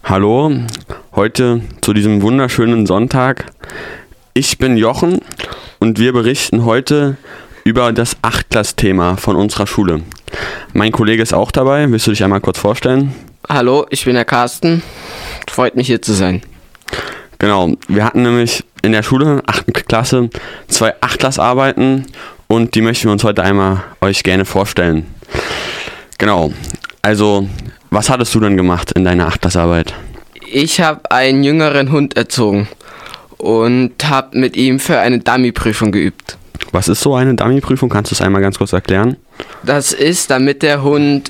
Hallo, heute zu diesem wunderschönen Sonntag. Ich bin Jochen und wir berichten heute über das Achtklass-Thema von unserer Schule. Mein Kollege ist auch dabei. Willst du dich einmal kurz vorstellen? Hallo, ich bin der Carsten. Freut mich hier zu sein. Genau, wir hatten nämlich in der Schule, 8. Klasse, 2 Achtklassarbeiten und die möchten wir uns heute einmal euch gerne vorstellen. Genau, also was hattest du denn gemacht in deiner Achtklassarbeit? Ich habe einen jüngeren Hund erzogen und habe mit ihm für eine Dummy-Prüfung geübt. Was ist so eine Dummy-Prüfung? Kannst du es einmal ganz kurz erklären? Das ist, damit der Hund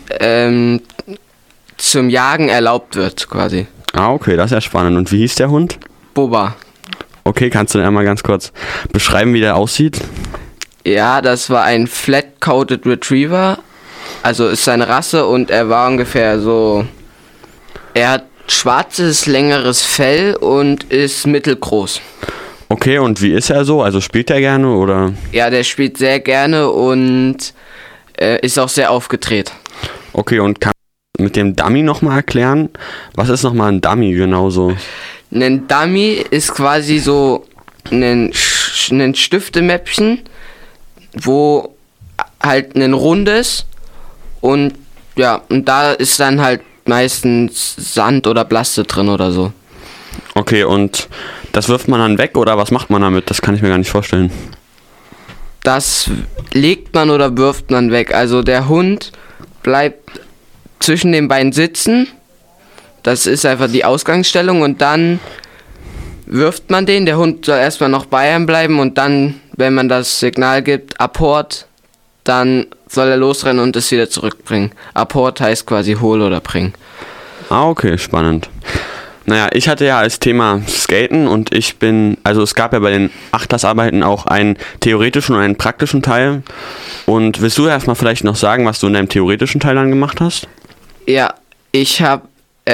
zum Jagen erlaubt wird, quasi. Ah, okay, das ist ja spannend. Und wie hieß der Hund? Boba. Okay, kannst du denn einmal ganz kurz beschreiben, wie der aussieht? Ja, das war ein Flat-Coated Retriever. Also ist seine Rasse und er war ungefähr so... Er hat schwarzes, längeres Fell und ist mittelgroß. Okay, und wie ist er so? Also spielt er gerne oder? Ja, der spielt sehr gerne und ist auch sehr aufgedreht. Okay, und kann mit dem Dummy nochmal erklären? Was ist nochmal ein Dummy genauso? Ein Dummy ist quasi so ein Stiftemäppchen, wo halt ein rundes und ja, und da ist dann halt meistens Sand oder Blaste drin oder so. Okay, und das wirft man dann weg oder was macht man damit? Das kann ich mir gar nicht vorstellen. Das legt man oder wirft man weg. Also der Hund bleibt zwischen den Beinen sitzen. Das ist einfach die Ausgangsstellung und dann wirft man den. Der Hund soll erstmal noch bei einem bleiben und dann, wenn man das Signal gibt, Apport, dann soll er losrennen und es wieder zurückbringen. Apport heißt quasi hol oder bring. Ah, okay, spannend. Naja, ich hatte ja als Thema Skaten und es gab ja bei den Achtklassarbeiten auch einen theoretischen und einen praktischen Teil. Und willst du erstmal vielleicht noch sagen, was du in deinem theoretischen Teil dann gemacht hast? Ja, ich habe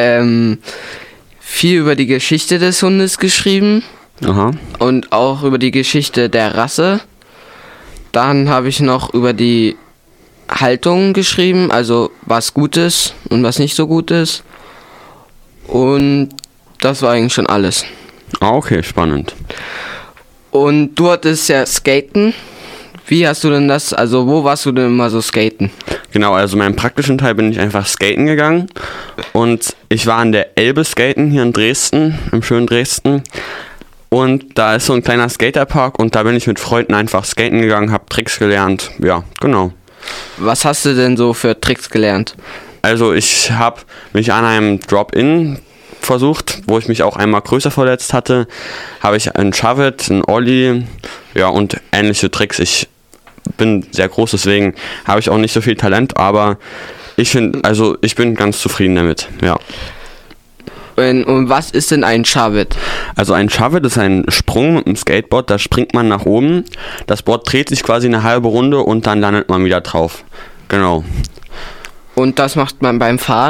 viel über die Geschichte des Hundes geschrieben. Aha. Und auch über die Geschichte der Rasse. Dann habe ich noch über die Haltung geschrieben, also was gut ist und was nicht so gut ist. Und das war eigentlich schon alles. Ah, okay, spannend. Und du hattest ja Skaten. Wie hast du denn das, also wo warst du denn immer so skaten? Genau, also in meinem praktischen Teil bin ich einfach skaten gegangen und ich war an der Elbe skaten hier in Dresden, im schönen Dresden. Und da ist so ein kleiner Skaterpark und da bin ich mit Freunden einfach skaten gegangen, hab Tricks gelernt. Ja, genau. Was hast du denn so für Tricks gelernt? Also ich habe mich an einem Drop-In versucht, wo ich mich auch einmal größer verletzt hatte. Habe ich einen Shove-It, einen Ollie, ja und ähnliche Tricks. Ich bin sehr groß, deswegen habe ich auch nicht so viel Talent, aber ich bin ganz zufrieden damit, ja. Und was ist denn ein Shove-It? Also ein Shove-It ist ein Sprung mit dem Skateboard, da springt man nach oben, das Board dreht sich quasi eine halbe Runde und dann landet man wieder drauf. Genau. Und das macht man beim Fahren?